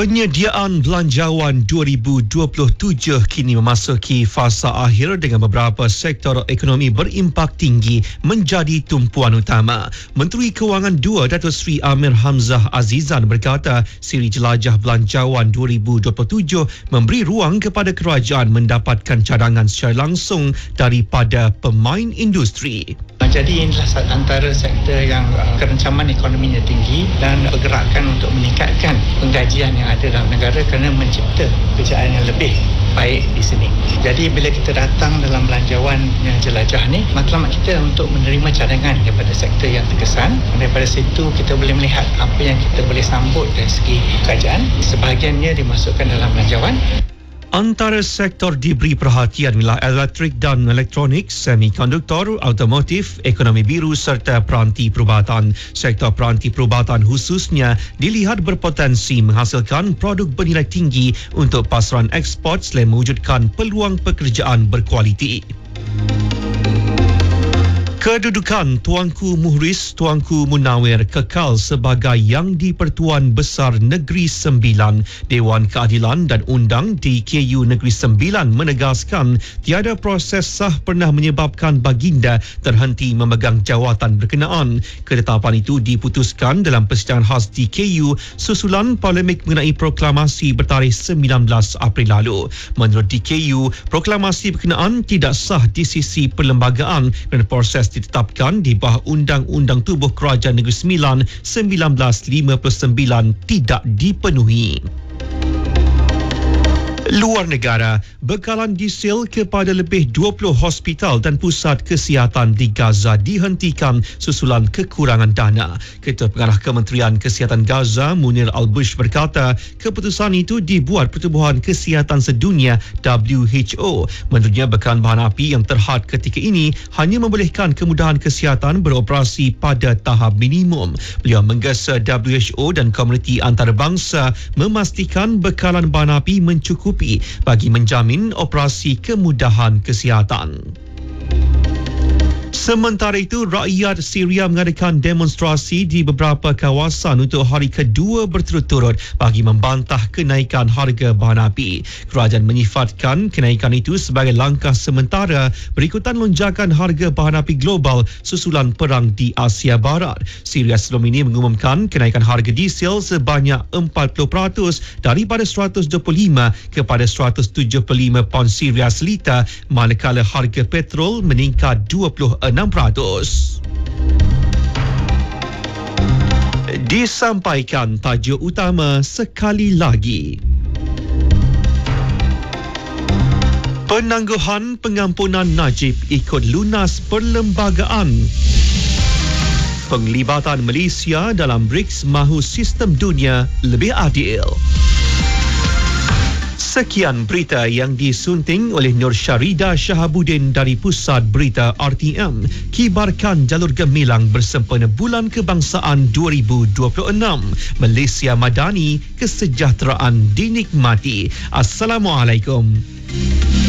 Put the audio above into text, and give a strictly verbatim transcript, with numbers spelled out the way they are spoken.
Penyediaan belanjawan dua ribu dua puluh tujuh kini memasuki fasa akhir dengan beberapa sektor ekonomi berimpak tinggi menjadi tumpuan utama. Menteri Kewangan dua Datuk Seri Amir Hamzah Azizan berkata siri jelajah belanjawan dua ribu dua puluh tujuh memberi ruang kepada kerajaan mendapatkan cadangan secara langsung daripada pemain industri. Jadi inilah antara sektor yang uh, kerencaman ekonominya tinggi dan pergerakan untuk meningkatkan penggajian yang ada dalam negara kerana mencipta pekerjaan yang lebih baik di sini. Jadi bila kita datang dalam belanjawan yang jelajah ni, matlamat kita untuk menerima cadangan daripada sektor yang terkesan. Daripada situ kita boleh melihat apa yang kita boleh sambut dari segi kerajaan. Sebahagiannya dimasukkan dalam belanjawan. Antara sektor diberi perhatian ialah elektrik dan elektronik, semikonduktor, automotif, ekonomi biru serta peranti perubatan. Sektor peranti perubatan khususnya dilihat berpotensi menghasilkan produk bernilai tinggi untuk pasaran ekspor selain mewujudkan peluang pekerjaan berkualiti. Kedudukan Tuanku Muhriz Tuanku Munawir kekal sebagai Yang di-Pertuan Besar Negeri Sembilan. Dewan Keadilan dan Undang D K U Negeri Sembilan menegaskan tiada proses sah pernah menyebabkan baginda terhenti memegang jawatan berkenaan. Ketetapan itu diputuskan dalam persidangan khas D K U susulan polemik mengenai proklamasi bertarikh sembilan belas April lalu. Menurut D K U, proklamasi berkenaan tidak sah di sisi perlembagaan kerana proses ditetapkan di bawah Undang-Undang Tubuh Kerajaan Negeri Sembilan seribu sembilan ratus lima puluh sembilan tidak dipenuhi. Luar negara, bekalan diesel kepada lebih dua puluh hospital dan pusat kesihatan di Gaza dihentikan susulan kekurangan dana. Ketua Pengarah Kementerian Kesihatan Gaza, Munir Al-Bush berkata, keputusan itu dibuat Pertubuhan Kesihatan Sedunia W H O. Menurutnya, bekalan bahan api yang terhad ketika ini hanya membolehkan kemudahan kesihatan beroperasi pada tahap minimum. Beliau menggesa W H O dan komuniti antarabangsa memastikan bekalan bahan api mencukupi bagi menjamin operasi kemudahan kesihatan. Sementara itu, rakyat Syria mengadakan demonstrasi di beberapa kawasan untuk hari kedua berturut-turut bagi membantah kenaikan harga bahan api. Kerajaan menyifatkan kenaikan itu sebagai langkah sementara berikutan lonjakan harga bahan api global susulan perang di Asia Barat. Syria sebelum ini mengumumkan kenaikan harga diesel sebanyak empat puluh peratus daripada seratus dua puluh lima kepada seratus tujuh puluh lima pound Syria seliter, manakala harga petrol meningkat dua puluh enam peratus. Disampaikan tajuk utama sekali lagi. Penangguhan pengampunan Najib ikut lunas perlembagaan. Penglibatan Malaysia dalam BRICS mahu sistem dunia lebih adil. Sekian berita yang disunting oleh Nur Syarida Shahabuddin dari Pusat Berita R T M. Kibarkan jalur gemilang bersempena Bulan Kebangsaan dua ribu dua puluh enam. Malaysia Madani, kesejahteraan dinikmati. Assalamualaikum.